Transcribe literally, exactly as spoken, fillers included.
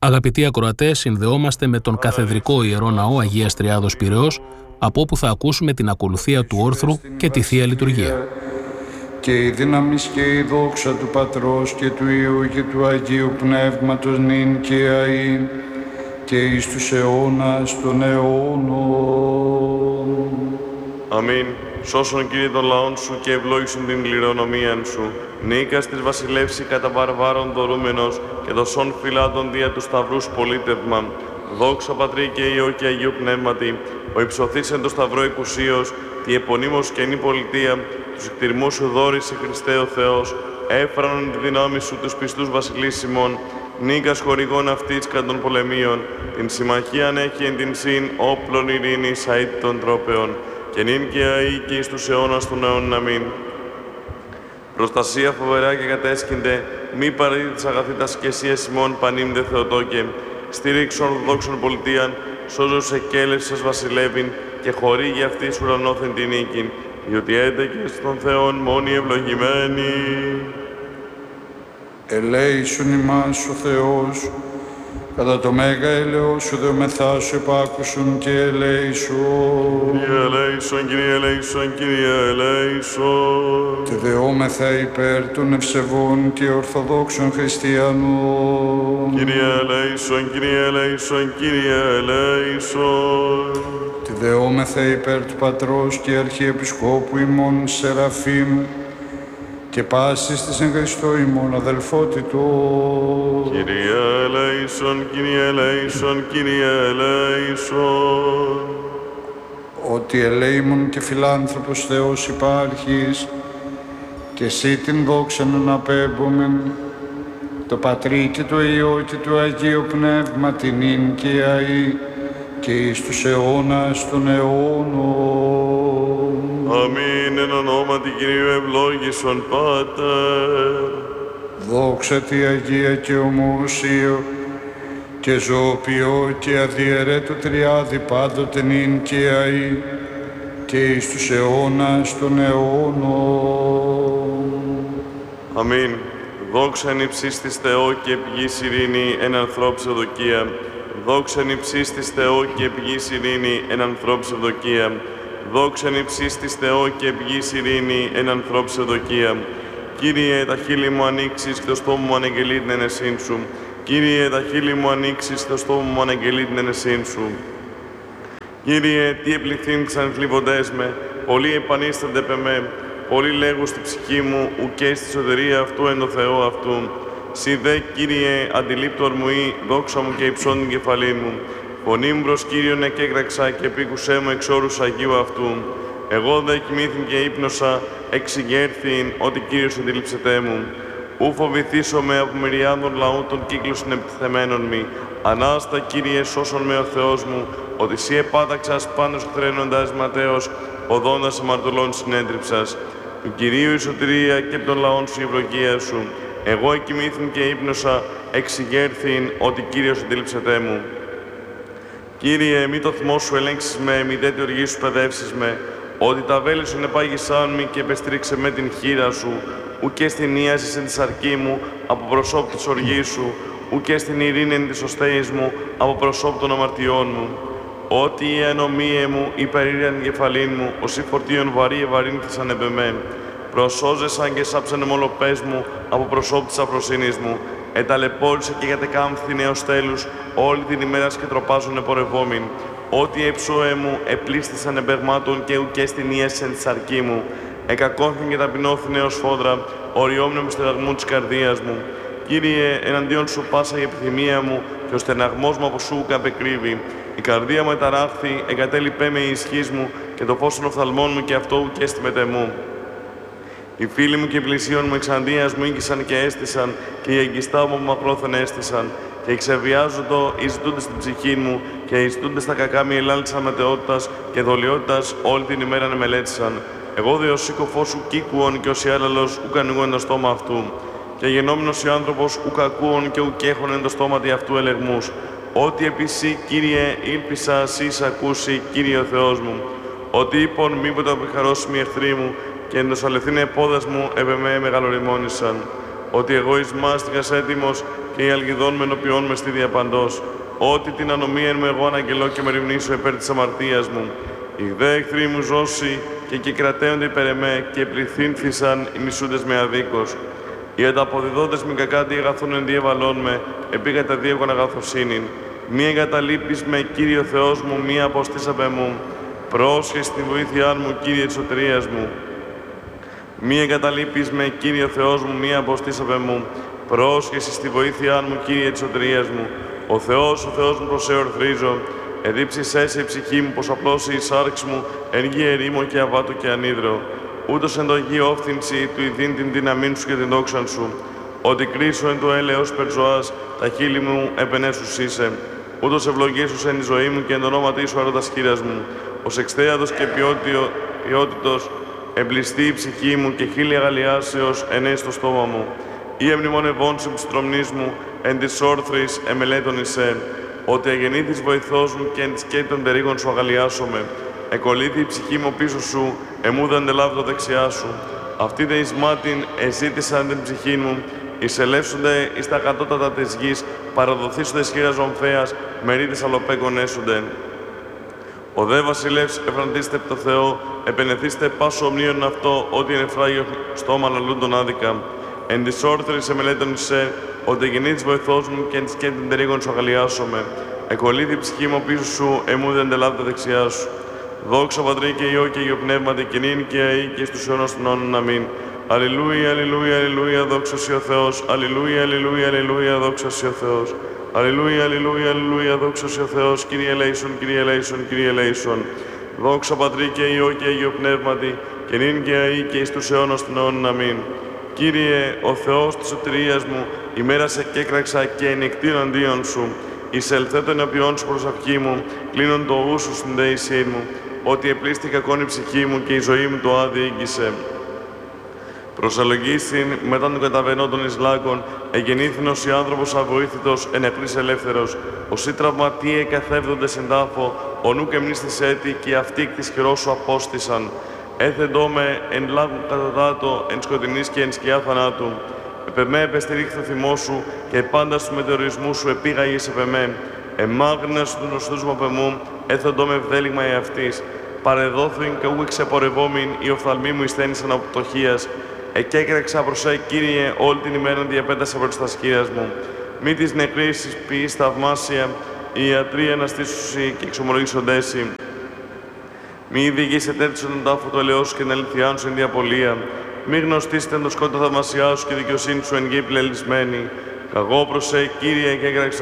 Αγαπητοί ακροατές, συνδεόμαστε με τον Καθεδρικό Ιερό Ναό Αγίας Τριάδος Πειραιώς, από όπου θα ακούσουμε την ακολουθία του όρθρου και τη Θεία Λειτουργία. Και η δύναμις και η δόξα του Πατρός και του Υιού και του Αγίου Πνεύματος νυν και αΐ και εις τους αιώνας των αιώνων. Αμήν. Σώσον, Κύριε, των λαών σου και ευλόγησον την κληρονομίαν σου. Νίκας της βασιλεύση κατά βαρβάρων δωρούμενος και δοσών φυλάτων δια του σταυρούς πολίτευμα. Δόξα Πατρί και Υιό και Αγίου Πνεύματι, ο υψωθής εν το σταυρό εκουσίως, τη επωνύμως καινή πολιτεία, τους εκτιρμούς σου δόρισε Χριστέ ο Θεός, έφρανον τη δύναμη σου τους πιστούς βασιλείς ημών, νίκας χορηγών αυτής κατά των πολεμίων, την συμμαχίαν έχει εν την συν όπλων ειρήνης αίτ των τρόπεων, και νυν και αεί και εις τους αιώνας των αιώνων. Αμήν. Προστασία φοβερά και κατέσκυνται, μη παραδείτης αγαθήτας και εσύ εσημών πανίμντε Θεοτόκε, στήριξον ορθοδόξων πολιτείαν, σώζος εκέλευσης σας βασιλεύειν και χορήγει αυτής ουρανόθεν την νίκην, διότι έντεκες των Θεών μόνοι ευλογημένοι. Ελέησον ημάς ο Θεός, κατά το μέγα έλεος σου δεομεθά σου επάκουσον και ελέησον. Κύριε ελέησον, Κύριε ελέησον, Κύριε ελέησον. Και δεόμεθα υπέρ των ευσεβών και ορθοδόξων χριστιανών. Κύριε ελέησον, Κύριε ελέησον, Κύριε ελέησον. Και δεόμεθα υπέρ του Πατρός και Αρχιεπισκόπου ημών Σεραφείμ και πάσης της εν Χριστώ ημών αδελφότητος. Κύριε ελέησον, Κύριε ελέησον, Κύριε ελέησον. Ότι ελέημον και φιλάνθρωπος Θεός υπάρχεις και εσύ την δόξαν αναπέμπομεν, το Πατρί και το Υιό και το Αγίο Πνεύμα την νυν και αεί και εις τους αιώνας των αιώνων. Αμήν. Εν ονόματι Κυρίου ευλόγησον Πάτερ. Δόξα τη Αγία και ομοουσίο και ζωοποιώ και αδιαιρέτω τριάδι πάντοτε νυν και αεί και εις τους αιώνας των αιώνων. Αμήν. Δόξα εν υψίστης της Θεό και πηγής ειρήνη εν ανθρώπου ευδοκία. Δόξα εν υψίστης Θεό και πηγής ειρήνη εν ανθρώπου ευδοκία. Δόξα εν υψίστης Θεό και πηγής ειρήνη εν ανθρώπου ευδοκία. Κύριε, τα χείλη μου ανοίξεις και το στόμα μου αναγγελεί την ενεσύν σου. Κύριε, τα χείλη μου ανοίξεις και το στόμα μου αναγγελεί την ενεσύν σου. Κύριε, τι επληθύνθησαν θλιβοντές με, πολλοί επανίστανται πεμέ, πολλοί λέγουν στη ψυχή μου, ουκέ στη σωτηρία αυτού εν το Θεό αυτού. Συ δε, Κύριε, αντιλήπτορ μου ή, δόξα μου και υψών την κεφαλή μου. Φωνή μου προς Κύριον εκέκραξα και επίκουσέ μου εξ όρους Αγίου αυτού. Εγώ δε κοιμήθην και ύπνοσα, εξηγέρθην ότι Κύριος αντιλήψετέ μου. Ου φοβηθήσομαι από μυριάδων λαού των κύκλων συνεπτιθεμένων μη. Ανάστα, Κύριε, σώσον με ο Θεός μου, ότι σύ επάταξας πάνω εχθρένοντας ματέως, οδόντας αμαρτωλών συνέντριψας. Του Κυρίου η σωτηρία και των λαών σου η ευλογία σου. Εγώ εκοιμήθην και ύπνοσα, εξηγέρθην ότι Κύριος αντίληψετέ μου. Κύριε, μη το θυμό σου ελέγξεις με, μη δε τη οργή σου παιδεύσεις με, ότι τα βέλη σου ενεπάγησάν μη και επεστρίξε με την χείρα σου, ουκέ στην ίαση εν τη σαρκή μου, από προσώπου της οργής σου, ουκέ στην ειρήνη εν της οστέης μου, από προσώπου των αμαρτιών μου. Ότι η ενομίε μου υπερήραν κεφαλήν μου, όσοι φορτίων βαρύ ευαρύνθησαν επεμέ. Προσώζεσαν και σάψανε μολοπές μου, από προσώπου της αφροσύνης μου. Εταλαιπώρησε και κατεκάμφθη έως τέλους, όλη την ημέρα και τροπάζουν επορευόμην. Ότι εψώε μου επλήστησαν εμπεγμάτων και ουκέ στην ίαση εν τη σαρκή μου. Εκακόθην και ταπεινώθην έως φόδρα, οριόμνε με στεναγμού της καρδίας μου. Κύριε, εναντίον σου πάσα η επιθυμία μου, και ο στεναγμός μου από σου καπεκρύβει. Η καρδία μου εταράχθη, εγκατέλειπέ με η ισχύς μου, και το φως των οφθαλμών μου και αυτό ουκέ στη μετεμού. Οι φίλοι μου και οι πλησίων μου εξαντίας μου ήγησαν και έστησαν, και οι εγκιστά μου μακρόθεν έστησαν. Και εξεβιάζοντο εις ζητούνται στην ψυχή μου, και εις ζητούνται στα κακά μη ελάλησαν ματαιότητας και δολιότητας όλη την ημέρα να μελέτησαν. Εγώ δε ως σύκοφός σου κήκουον και ως ιάλλαλος ουκ ανοίγουν το στόμα αυτού. Και γενόμενος ο άνθρωπος ουκ ακούων και ουκ έχων εν το στόματι αυτού ελεγμούς. Ότι επίση, Κύριε, ήλπισα σεις ακούσει, Κύριε ο Θεός μου. Ότι είπων μήποτε απεχαρώσει μη εχθροί μου, και εν το σαλευθύνε πόδας μου επ' εμέ μεγαλοριμόνησαν. ότι εγώ εις μάστιγας έτοιμος και η αλγιδών με ενωπιών με στη διαπαντός. Ότι την ανομία εν μου εγώ αναγγελώ και με ρημνήσω υπέρ της αμαρτίας μου. Οι δε εχθροί μου ζώσει και κεκρατέονται υπέρ εμέ και πληθύνθησαν οι μισούντες με αδίκως. Οι ανταποδιδόντες μη κακάτι αγαθούν εν διεβαλών με, επήγα τα δίωγον αγαθοσύνην. Μη εγκαταλείπεις με, Κύριε Θεός μου, μη αποστήσαπε μου. Πρόσχε στη βοήθειά μου, Κύριε της σωτηρίας μου. Μη εγκαταλείπεις με, Κύριε Θεός μου, μη αποστήσαπε μου. Πρόσχεση στη βοήθειά μου, Κύριε της σωτηρίας μου. Ο Θεός, ο Θεός μου προς εορθρίζω. Εδίψησέ σε η ψυχή μου, πως απλώσει η σάρξ μου, εν γη ερήμο και αβάτο και ανίδρο. Ούτως εν το Αγίο όφθηνση του ειδήν την δύναμή σου και την δόξαν σου. Ότι κρίσω εν το έλεος περζωάς, τα χείλη μου επενέσους είσαι. Ούτως ευλογήσους εν η ζωή μου και εν το ονόματί σου αρώντας χείρας μου. Ως εξθέατος και ποιότητος εμπλιστεί η ψυχή μου και χείλη αγαλιάσεως ενέσει στο στόμα μου. Ή εμνημονευών σου ψτρομνής μου, εν της όρθρης εμελέτων εισέ. Ότι αγεννήθης βοηθός μου και εν της κέτη των τερίγων σου αγαλιάσομαι. Εκολύθη η ψυχή μου πίσω σου, εμούδα αντελάβει το δεξιά σου. Αυτοί δε εις μάτιν εζήτησαν την ψυχή μου, εισελεύσονται εις τα κατώτατα της γης, παραδοθήσονται εις χείρας ομφέας, μερίδες αλοπέκων έσονται. Ο δε βασιλεύς ευραντήστε από το Θεό, επενεθήστε πάσο ομνίον αυτό, ότι είναι φράγιο στόμα λαλούντον άδικα. Εν της όρθρης εμελέτων εισέ, ότι γεννήθης βοηθός μου και εν της κέντην τερίγων σου αγαλιάσομαι. Εκολύθη η ψυχή μου πίσω σου, εμούδε αντελάβει τα δεξιά σου. Δόξα Πατρί και Υιό και Υιό Πνεύματι και νυν και αεί και στους αιώνας των αιώνων. Αμήν. Αλληλούια, αλληλούια, αλληλούια, δόξα σοι ο Θεός. Αλληλούια, αλληλούια, αλληλούια, δόξα σοι ο Θεός. Αλληλούια, αλληλούια, αλληλούια, δόξα σοι ο Θεός. Κύριε ελέησον, Κύριε ελέησον, Κύριε ελέησον. Δόξα Πατρί και Υιό και Υιό Πνεύματι και νυν και αεί και στους αιώνας των αιώνων. Αμήν. Κύριε, ο Θεός της σωτηρίας μου, ημέρα σε κέκραξα και ενικτήν αντίον σου. Εισελθέτω ενώπιόν σου προσευχή μου, κλείνον το ου σου στην δεησή μου, ότι επλήστη κακόν η ψυχή μου και η ζωή μου το άδει ήγγισε. Προσαλογίστην μετά των καταβαινόντων εις λάκων, εγεννήθηνος η άνθρωπος αβοήθητος, εν εχθρής ελεύθερος, οσί τραυματίε εκαθεύδοντες εν τάφο, ο νου και μνήστης έτη και αυτοί εκ της χειρός σου απόστησαν. Έθεντό με εν λάγου καταδάτω, εν σκοτεινής και εν σκιά θανάτου. Επεμέ επεστηρίχθη ο θυμός σου και πάντα στους μετεωρισμούς σου επήγαγες επεμέ. Εμάγνες του νοστούς μου απεμού, έθεντό με ευδέλιγμα εαυτής. Παρεδόθην και ούγε ξεπορευόμην, οι οφθαλμοί μου εισθένησαν από πτωχίας. Εκέκρεξα προς σε, Κύριε, όλη την ημέρα διαπέτασα προς τα σκύρας μου. Μη της νεκρής ποιείς θαυμάσια, οι ιατροί αναστήσουσι και εξομολογήσοντέσι. Μη διηγήσετε τέτοιο τον τάφο του ελαιός και την αληθειά σου εν διαπολία. Μη γνωστήσετε το σκότο θαυμασιά σου και δικαιοσύνη σου εν γη πλελισμένη. Καγώ προς σε, Κύριε, εκέκρεξα